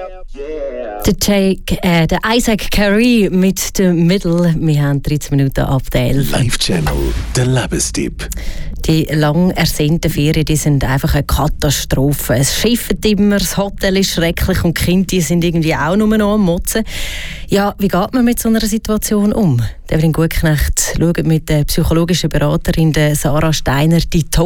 Der Isaac Carey mit dem Middle. Wir haben 13 Minuten ab der 11. Live Channel, der Lebenstipp. Die lang ersehnten Ferien, die sind einfach eine Katastrophe. Es schifft immer, das Hotel ist schrecklich und die Kinder die sind irgendwie auch nur noch am Motzen. Ja, wie geht man mit so einer Situation um? Evelyn Gutknecht schaut mit der psychologischen Beraterin Sarah Steiner die